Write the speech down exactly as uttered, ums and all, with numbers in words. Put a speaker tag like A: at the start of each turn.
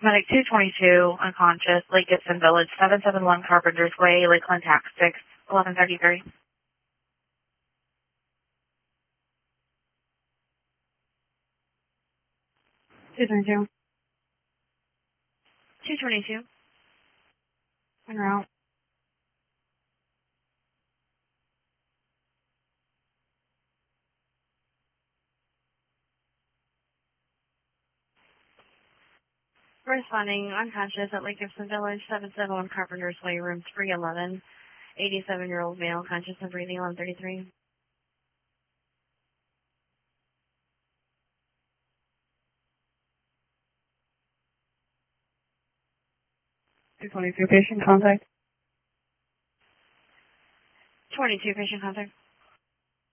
A: Medic two twenty-two, unconscious, Lake Gibson Village, seven seven one Carpenter's Way, Lakeland Tactics, eleven thirty-three. two twenty-two. two twenty-two. En route. Responding, unconscious at Lake Gibson Village, seven seven one Carpenter's Way, room three eleven, eighty-seven-year-old male, conscious and breathing, eleven thirty-three. two twenty-two, patient contact. twenty-two, patient contact.